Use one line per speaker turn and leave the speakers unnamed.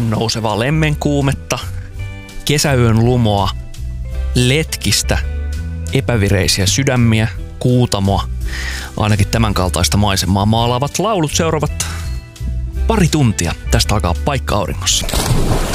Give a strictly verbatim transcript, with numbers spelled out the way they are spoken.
nousevaa lemmenkuumetta, kesäyön lumoa, letkistä, epävireisiä sydämiä, kuutamoa, ainakin tämän kaltaista maisemaa maalaavat laulut seuraavat pari tuntia. Tästä alkaa Paikka auringossa.